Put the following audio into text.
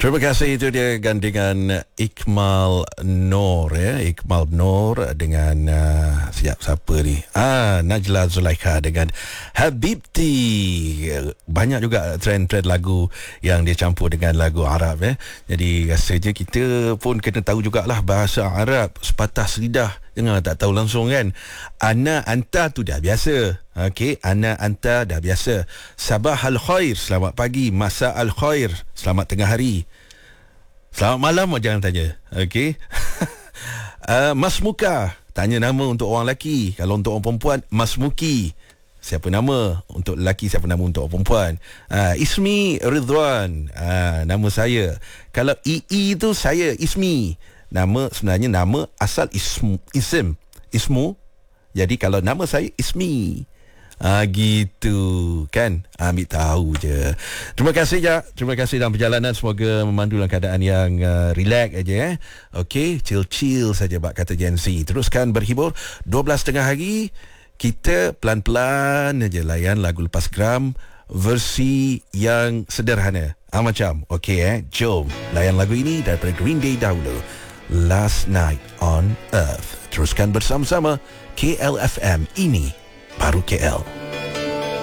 Terima kasih, itu dia gandingan Iqmal Noor ya. Iqmal Noor dengan siapa ni? Najla Zulaikha dengan Habibti. Banyak juga trend-trend lagu yang dia campur dengan lagu Arab ya. Jadi rasanya kita pun kena tahu jugalah bahasa Arab sepatah selidah. Jangan tak tahu langsung kan. Ana anta tu dah biasa. Okey, ana anta dah biasa. Sabah al khair, selamat pagi. Masa al khair, selamat tengah hari. Selamat malam jangan tanya. Okey. Mas Muka, tanya nama untuk orang lelaki. Kalau untuk orang perempuan, Mas Muki. Siapa nama untuk lelaki, siapa nama untuk orang perempuan. Ismi Ridwan, nama saya. Kalau II tu saya Ismi. Nama sebenarnya nama asal ismu. Jadi kalau nama saya Ismi. Gitu kan. Ambil tahu je. Terima kasih ya. Terima kasih dalam perjalanan. Semoga memandu dalam keadaan yang relax aja. Okey, chill saja bak kata Gen Z. Teruskan berhibur. 12 tengah hari. Kita pelan-pelan aja layan lagu Lepas Geram versi yang sederhana. Macam okey jom layan lagu ini daripada Green Day dahulu. Last Night on Earth. Teruskan bersama-sama KLFM, ini baru KL.